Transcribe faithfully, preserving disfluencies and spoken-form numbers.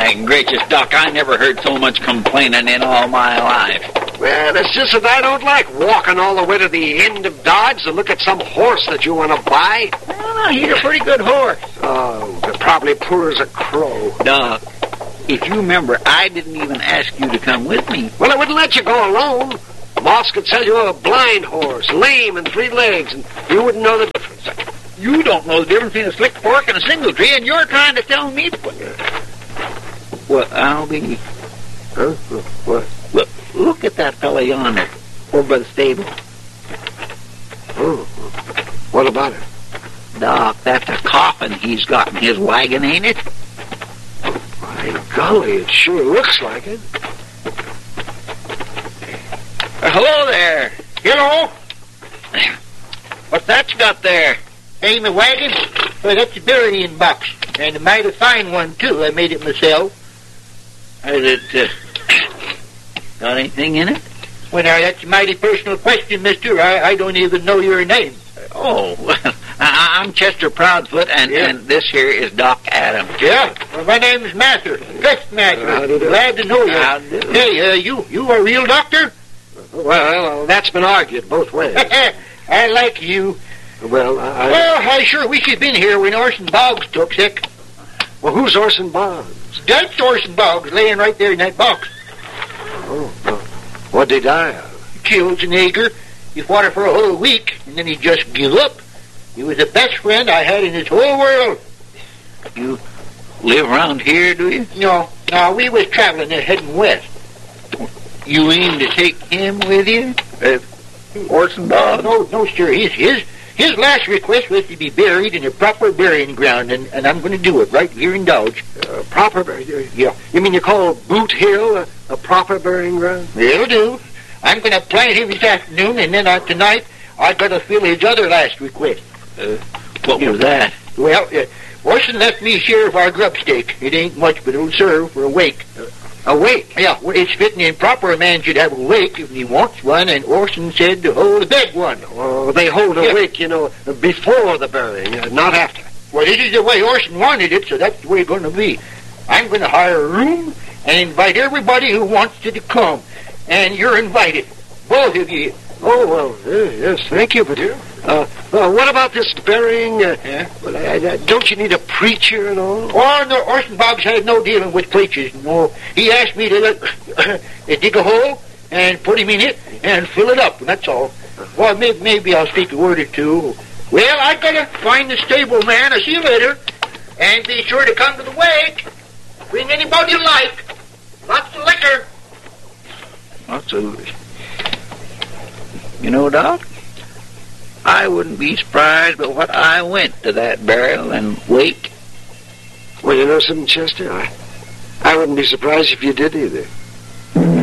My gracious, Doc, I never heard so much complaining in all my life. Well, it's just that I don't like walking all the way to the end of Dodge to look at some horse that you want to buy. Well, no, he's a pretty good horse. Oh, they're probably poor as a crow. Doc, if you remember, I didn't even ask you to come with me. Well, I wouldn't let you go alone. Moss could sell you a blind horse, lame and three legs, and you wouldn't know the difference. You don't know the difference between a slick fork and a single tree, and you're trying to tell me to... Well, I'll be... Huh? What? Look, look at that fella yonder, over by the stable. Oh, what about it? Doc, that's a coffin he's got in his wagon, ain't it? My golly, it sure looks like it. Uh, hello there. Hello? What's that you got there? Hey, my wagon? Well, that's a burying box. And a mighty fine one, too. I made it myself. Is it, uh, got anything in it? Well, now, that's a mighty personal question, mister. I, I don't even know your name. Oh, well, I, I'm Chester Proudfoot, and, Yeah. and this here is Doc Adams. Yeah? Well, my name's Mather. Dress Mather. How do you do? Glad to know you. How do you do? Hey, uh, you, you a real doctor? Well, that's been argued both ways. I like you. Well, I... Well, I sure wish you'd been here when Orson Boggs took sick. Well, who's Orson Boggs? That's Orson Boggs laying right there in that box. Oh, well, what'd he die of? Killed an eager. He fought it for a whole week, and then he just give up. He was the best friend I had in this whole world. You live around here, do you? No, no, we was traveling and heading west. You aim to take him with you? Uh, Orson Boggs? No, no, sir. His, his, his last request was to be buried in a proper burying ground, and, and I'm going to do it right here in Dodge. Uh, proper burying... Yeah. You mean you call Boot Hill a, a proper burying ground? Will do. I'm going to plant him this afternoon, and then uh, tonight I got to fill his other last request. Uh, what was that? Well, uh, Orson left me share of our grub stake. It ain't much, but it'll serve for a wake. Uh, A wake? Yeah, well, it's fitting and proper a man should have a wake if he wants one, and Orson said to hold a big one. Well, they hold a Yeah. wake, you know, before the burying, uh, not after. Well, this is the way Orson wanted it, so that's the way it's going to be. I'm going to hire a room and invite everybody who wants to, to come. And you're invited, both of you. Oh, well, uh, yes, thank you, but... Uh, uh, what about this burying? Uh, Yeah? well, uh, uh, don't you need a preacher and all? Oh, no, Orson Boggs had no dealing with preachers. No, he asked me to let, dig a hole and put him in it and fill it up, and that's all. Well, maybe, maybe I'll speak a word or two. Well, I gotta find the stable man. I'll see you later. And be sure to come to the wake. Bring anybody you like. Lots of liquor. Absolutely. You know, Doc, I wouldn't be surprised but what I went to that burial and wake. Well, you know something, Chester? I, I wouldn't be surprised if you did either.